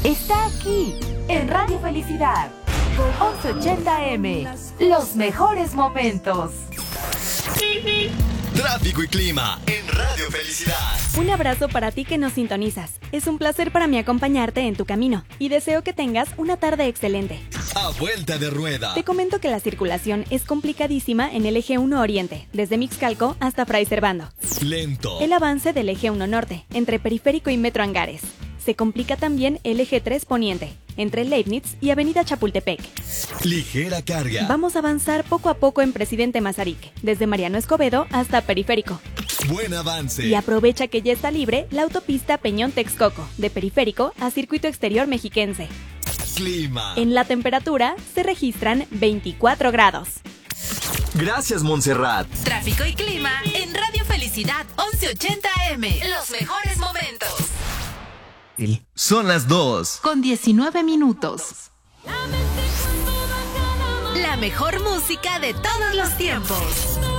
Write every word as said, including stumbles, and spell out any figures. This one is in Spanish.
está aquí, en Radio Felicidad, once ochenta A M, los mejores momentos. Tráfico y clima en Radio Felicidad. Un abrazo para ti que nos sintonizas. Es un placer para mí acompañarte en tu camino y deseo que tengas una tarde excelente. A vuelta de rueda. Te comento que la circulación es complicadísima en el eje uno Oriente, desde Mixcalco hasta Fray Servando. Lento. El avance del eje uno Norte, entre Periférico y Metro Angares. Se complica también el eje tres Poniente, entre Leibniz y Avenida Chapultepec. Ligera carga. Vamos a avanzar poco a poco en Presidente Mazarik, desde Mariano Escobedo hasta Periférico. Buen avance. Y aprovecha que ya está libre la autopista Peñón-Texcoco, de Periférico a Circuito Exterior Mexiquense. Clima. En la temperatura se registran veinticuatro grados. Gracias, Montserrat. Tráfico y clima en Radio Felicidad, once ochenta A M, los mejores momentos. Son las dos. Con diecinueve minutos. La mejor música de todos los tiempos.